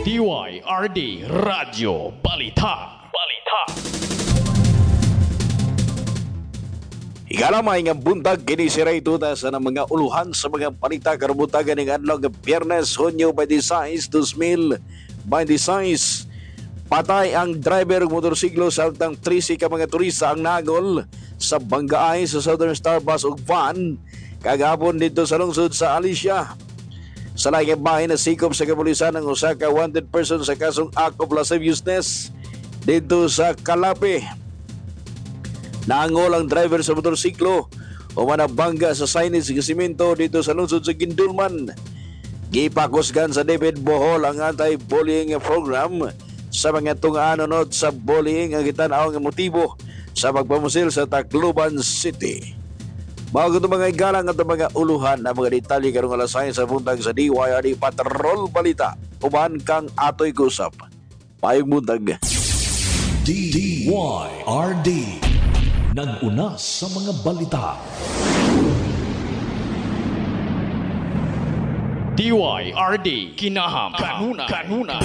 DYRD Radyo Balita. Ikalamay nga buntag kini si Ray Tuta sa mga uluhan sa mga panita karubutagan ng adlaw nga Biyernes, Hunyo 26, 2026. Patay ang driver ng motorsiklo samtang 13 ka mga turista ang nagol sa banggaay sa Southern Star Bus ug van kagahapon dito sa lungsod sa Alicia. Sa laing bahay na sikop sa kapulisan ng usa ka wanted person sa kasong act of lasciviousness dito sa Calape. Naangol ang driver sa motorsiklo o manabangga sa signage ng simento dito sa lungsod sa Gindulman. Gipakusgan sa David Bohol ang anti-bullying program sa mga tungaanonod sa bullying ang gitanaw ng motibo sa pagpamusil sa Tacloban City. Mga ito mga igalang at mga uluhan na mga detalye karong alasay sa buntag sa DYRD Patrol Balita. Uban kang atoy kusap. Payong buntag. DYRD nag-una sa mga balita. DYRD kinaham kanuna.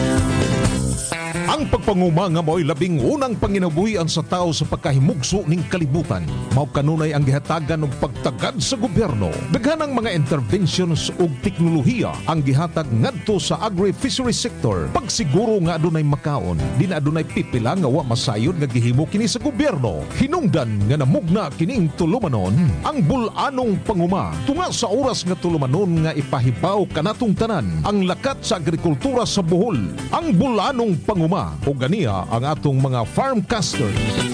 Ang pagpanguma nga mo'y labing unang panginabuhian sa tao sa pagkahimugso ning kalibutan. Mao kanunay ang gihatagan ng pagtagad sa gobyerno. Daghanang mga interventions ug teknolohiya ang gihatag ngadto sa agri-fishery sector. Pagsiguro nga adunay makaon, di na adunay pipila nga wa masayod nga gihimo kini sa gobyerno. Hinungdan nga namugna kining tulumanon ang bulanong panguma. Tunga sa oras nga tulumanon nga ipahibaw kanatong tanan ang lakat sa agrikultura sa Bohol. Ang bulanong panguma o ganiya ang atong mga farmcasters.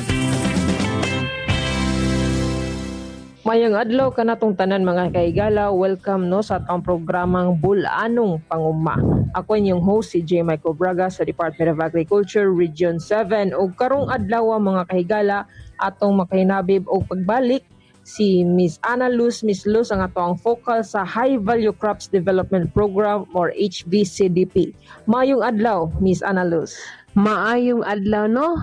Mayang adlaw kanatong tanan mga kaigala, welcome no sa atong programang Bulanong Panguma. Ako inyong host si J. Michael Braga sa Department of Agriculture Region 7 ug karong adlaw mga kahigala atong makahinabib og pagbalik si Miss Ana Luz. Miss Luz ang atong focal sa High Value Crops Development Program or HVCDP. Mayong adlaw, Miss Ana Luz. Maayong adlaw no.